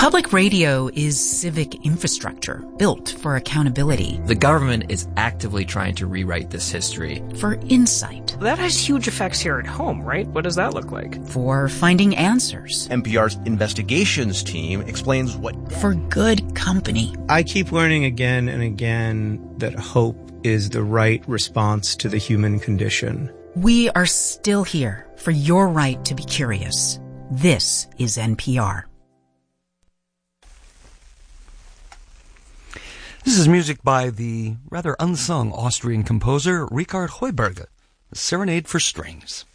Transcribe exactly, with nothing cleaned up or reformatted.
Public radio is civic infrastructure built for accountability. The government is actively trying to rewrite this history. For insight. That has huge effects here at home, right? What does that look like? For finding answers. N P R's investigations team explains what... For good company. I keep learning again and again that hope is the right response to the human condition. We are still here for your right to be curious. This is N P R. This is music by the rather unsung Austrian composer Richard Heuberger, a Serenade for Strings.